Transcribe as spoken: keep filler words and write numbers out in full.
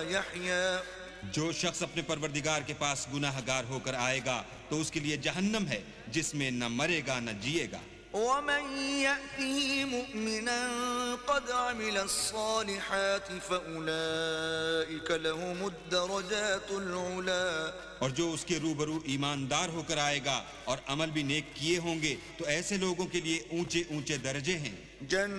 यहया। जो शख्स अपने परवरदिगार के पास गुनाहगार होकर आएगा तो उसके लिए जहन्नम है जिसमें न मरेगा न जिएगा। वमन यअतिही मुमिनन क़द अमिलस्सालिहाति फ़उलाइका लहुमुद्दरजातुल उला। और जो उसके रूबरू ईमानदार होकर आएगा और अमल भी नेक किए होंगे तो ऐसे लोगों के लिए ऊंचे ऊंचे दर्जे हैं।